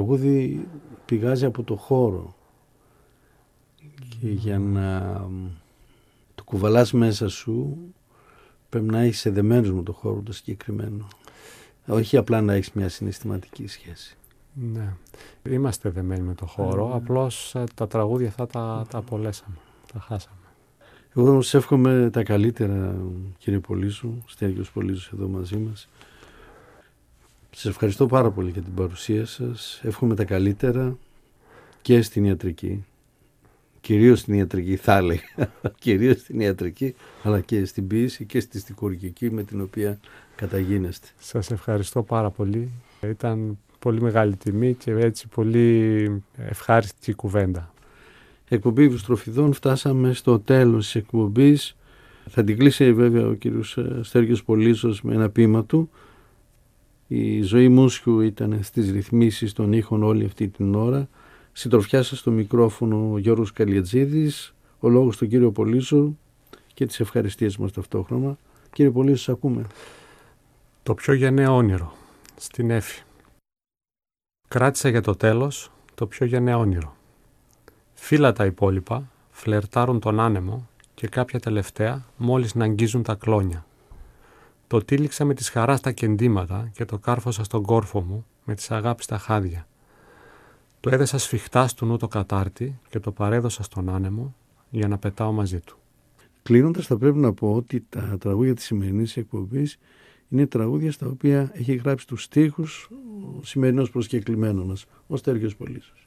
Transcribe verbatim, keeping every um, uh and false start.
τραγούδι πηγάζει από το χώρο και για να το κουβαλάς μέσα σου πρέπει να έχεις εδεμένους με το χώρο το συγκεκριμένο. Όχι απλά να έχεις μια συναισθηματική σχέση. Ναι. Είμαστε δεμένοι με το χώρο, mm. απλώς τα τραγούδια αυτά τα, τα απολέσαμε, τα χάσαμε. Εγώ σας εύχομαι τα καλύτερα, κύριε Πολύζου, Στέργιος Πολύζος εδώ μαζί μας. Σας ευχαριστώ πάρα πολύ για την παρουσία σας. Εύχομαι τα καλύτερα και στην ιατρική. Κυρίως στην ιατρική θα έλεγα. Κυρίως στην ιατρική, αλλά και στην ποίηση και στη στιχουργική με την οποία καταγίνεστε. Σας ευχαριστώ πάρα πολύ. Ήταν πολύ μεγάλη τιμή και έτσι πολύ ευχάριστη κουβέντα. Εκπομπή Βουστροφιδών, φτάσαμε στο τέλος της εκπομπής. Θα την κλείσει βέβαια ο κύριος Στέργιος Πολύζος με ένα ποίημα του. Η Ζωή Μούσιου ήταν στις ρυθμίσεις των ήχων όλη αυτή την ώρα. Συντροφιά σας στο μικρόφωνο ο Γιώργος Καλιατζίδης, ο λόγος στον κύριο Πολύζο και τις ευχαριστίες μας ταυτόχρονα. Κύριε Πολύζο, σας ακούμε. Το πιο γενναίο όνειρο, στην Έφη. Κράτησα για το τέλος το πιο γενναίο όνειρο. Φύλλα τα υπόλοιπα, φλερτάρουν τον άνεμο και κάποια τελευταία μόλις να αγγίζουν τα κλόνια. Το τύλιξα με τις χαρά στα κεντήματα και το κάρφωσα στον κόρφο μου με τις αγάπης στα χάδια. Το έδεσα σφιχτά στο νου το κατάρτι και το παρέδωσα στον άνεμο για να πετάω μαζί του. Κλείνοντας, θα πρέπει να πω ότι τα τραγούδια της σημερινής εκπομπής είναι τραγούδια στα οποία έχει γράψει τους στίχους ο σημερινός προσκεκλημένος μας, ο Στέργιος Πολύζος.